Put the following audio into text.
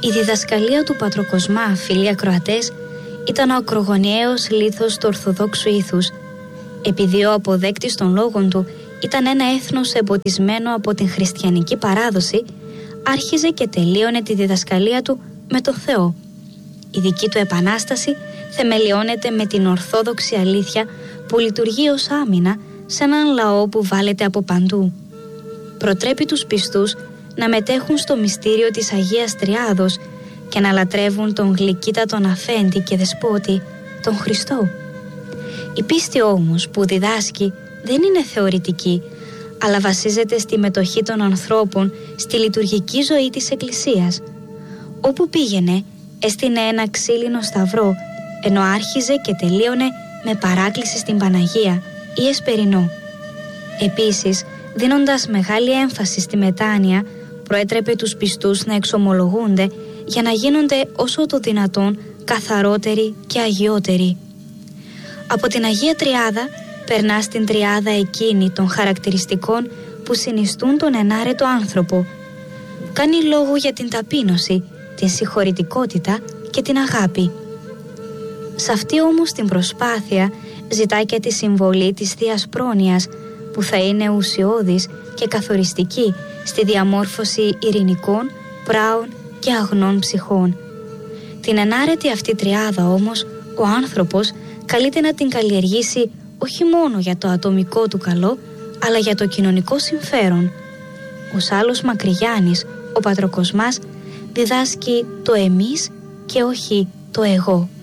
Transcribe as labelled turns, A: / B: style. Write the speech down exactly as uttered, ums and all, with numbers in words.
A: Η διδασκαλία του Πατροκοσμά, φίλοι ακροατές, ήταν ο ακρογωνιαίος λίθος του Ορθοδόξου ήθους. Επειδή ο αποδέκτης των λόγων του ήταν ένα έθνος εμποτισμένο από την χριστιανική παράδοση, άρχιζε και τελείωνε τη διδασκαλία του με το Θεό. Η δική του επανάσταση θεμελιώνεται με την ορθόδοξη αλήθεια που λειτουργεί ως άμυνα σε έναν λαό που βάλεται από παντού. Προτρέπει τους πιστούς να μετέχουν στο μυστήριο της Αγίας Τριάδος και να λατρεύουν τον γλυκύτατον αφέντη και δεσπότη, τον Χριστό. Η πίστη όμως που διδάσκει δεν είναι θεωρητική, αλλά βασίζεται στη μετοχή των ανθρώπων στη λειτουργική ζωή της Εκκλησίας. Όπου πήγαινε, έστεινε ένα ξύλινο σταυρό, ενώ άρχιζε και τελείωνε με παράκληση στην Παναγία ή εσπερινό. Επίσης, δίνοντας μεγάλη έμφαση στη μετάνοια, προέτρεπε τους πιστούς να εξομολογούνται για να γίνονται όσο το δυνατόν καθαρότεροι και αγιότεροι. Από την Αγία Τριάδα περνά στην τριάδα εκείνη των χαρακτηριστικών που συνιστούν τον ενάρετο άνθρωπο. Κάνει λόγο για την ταπείνωση, την συγχωρητικότητα και την αγάπη. Σε αυτή όμως την προσπάθεια ζητά και τη συμβολή της Θείας Πρόνοιας, που θα είναι ουσιώδης και καθοριστική στη διαμόρφωση ειρηνικών, πράων και αγνών ψυχών. Την ενάρετη αυτή τριάδα όμως ο άνθρωπος καλείται να την καλλιεργήσει όχι μόνο για το ατομικό του καλό, αλλά για το κοινωνικό συμφέρον. Ο Σάλλος Μακρυγιάννης, ο Πατροκοσμάς, διδάσκει το εμείς και όχι το εγώ.